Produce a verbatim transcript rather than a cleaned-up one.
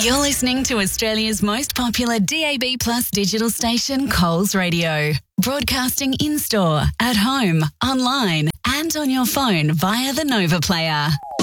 You're listening to Australia's most popular D A B Plus digital station, Coles Radio. Broadcasting in-store, at home, online and on your phone via the Nova Player.